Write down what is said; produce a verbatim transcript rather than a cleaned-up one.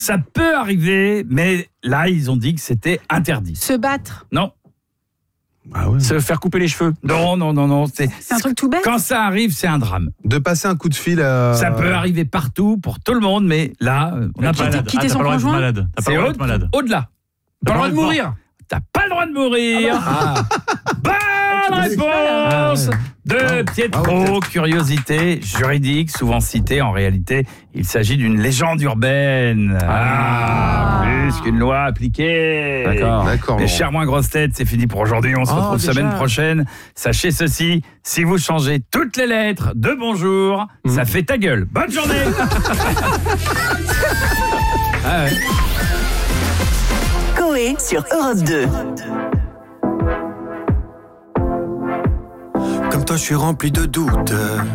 Ça peut arriver, mais là, ils ont dit que c'était interdit. Se battre. Non. Ah ouais. Se faire couper les cheveux. Non, non, non, non. C'est, C'est un truc tout bête. quand ça arrive, c'est un drame. De passer un coup de fil à... Ça peut arriver partout, pour tout le monde, mais là, on n'a pas malade. quitter son t'as pas le droit d'être conjoint. malade. T'as pas C'est le droit au- d'être malade. au-delà. T'as pas le droit de mourir. T'as pas le droit de mourir. Bonne réponse de Pietro. Curiosité juridique, souvent citée. En réalité, il s'agit d'une légende urbaine. Ah, plus qu'une loi appliquée. D'accord. D'accord. Mais Laurent. chers moins grosses têtes, c'est fini pour aujourd'hui. On se Oh, retrouve déjà. semaine prochaine. Sachez ceci, si vous changez toutes les lettres de bonjour, ça fait ta gueule. Bonne journée. Ah ouais. Coé sur Europe deux. Comme toi, je suis rempli de doutes.